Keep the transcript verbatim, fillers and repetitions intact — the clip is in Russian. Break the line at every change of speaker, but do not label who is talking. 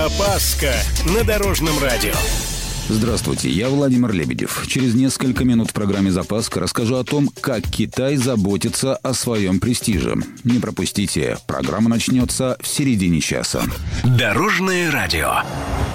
Опаска на Дорожном радио.
Здравствуйте, я Владимир Лебедев. Через несколько минут в программе «Запаска» расскажу о том, как Китай заботится о своем престиже. Не пропустите, программа начнется в середине часа.
Дорожное радио.